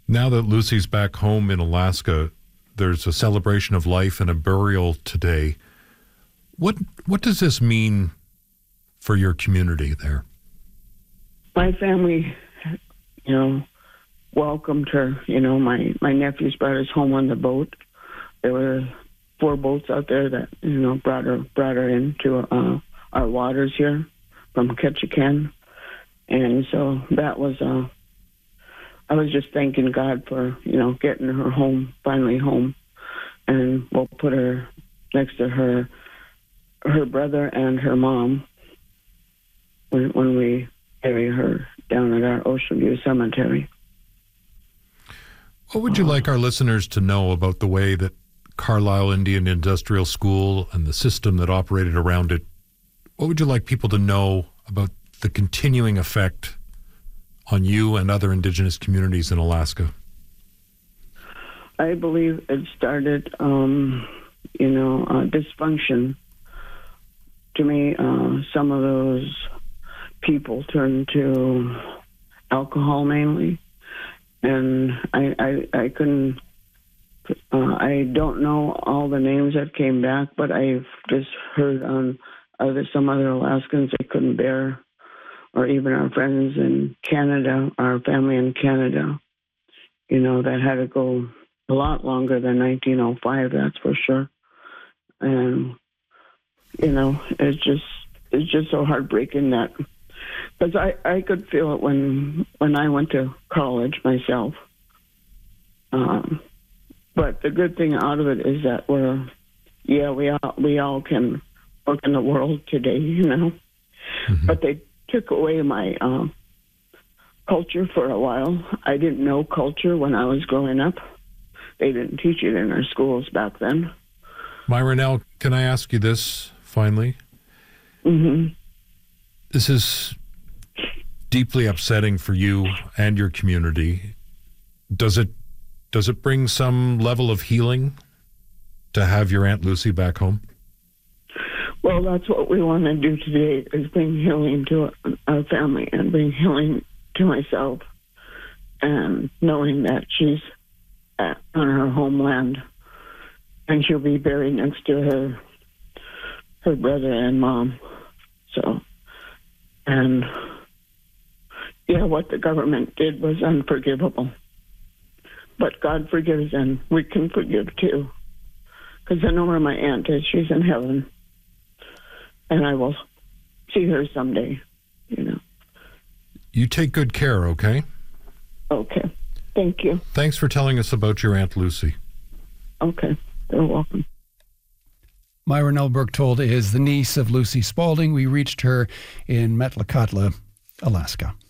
Now that Lucy's back home in Alaska, there's a celebration of life and a burial today. What does this mean for your community there? My family, welcomed her. My nephews brought us home on the boat. There were 4 boats out there that, brought her into our waters here from Ketchikan. And so that was, I was just thanking God for, getting her home, finally home. And we'll put her next to her brother and her mom when we bury her down at our Ocean View Cemetery. What would you like our listeners to know about the way that Carlisle Indian Industrial School and the system that operated around it? What would you like people to know about the continuing effect on you and other Indigenous communities in Alaska? I believe it started, dysfunction. To me, some of those people turned to alcohol mainly, and I couldn't. I don't know all the names that came back, but I've just heard on some other Alaskans they couldn't bear, or even our friends in Canada, our family in Canada, that had to go a lot longer than 1905, that's for sure. And, it's just so heartbreaking that, because I could feel it when I went to college myself. But the good thing out of it is that we all can work in the world today, Mm-hmm. But they took away my culture for a while. I didn't know culture when I was growing up. They didn't teach it in our schools back then. Myra, now, can I ask you this finally? Mm-hmm. This is deeply upsetting for you and your community. Does it bring some level of healing to have your Aunt Lucy back home? Well, that's what we want to do today, is bring healing to our family and bring healing to myself, and knowing that she's on her homeland and she'll be buried next to her brother and mom. So, and what the government did was unforgivable. But God forgives, and we can forgive too. Because I know where my aunt is. She's in heaven. And I will see her someday, You take good care, okay? Okay. Thank you. Thanks for telling us about your Aunt Lucy. Okay. You're welcome. Myra Nell Berchtold is the niece of Lucy Spaulding. We reached her in Metlakatla, Alaska.